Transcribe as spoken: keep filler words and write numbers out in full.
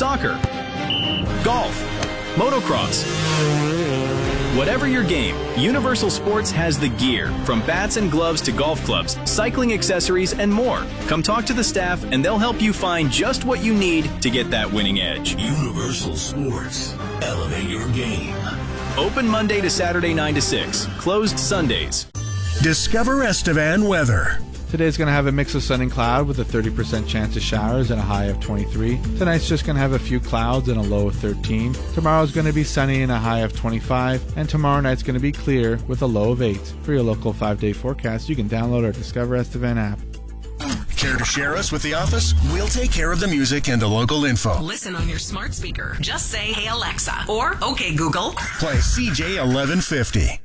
soccer, golf, motocross. Whatever your game, Universal Sports has the gear, from bats and gloves to golf clubs, cycling accessories, and more. Come talk to the staff and they'll help you find just what you need to get that winning edge. Universal Sports. Elevate your game. Open Monday to Saturday nine to six. Closed Sundays. Discover Estevan weather. Today's going to have a mix of sun and cloud with a thirty percent chance of showers and a high of twenty-three. Tonight's just going to have a few clouds and a low of thirteen. Tomorrow's going to be sunny and a high of twenty-five. And tomorrow night's going to be clear with a low of eight. For your local five-day forecast, you can download our Discover Estevan app. Care to share us with the office? We'll take care of the music and the local info. Listen on your smart speaker. Just say, "Hey Alexa," or "Okay Google." Play C J eleven fifty.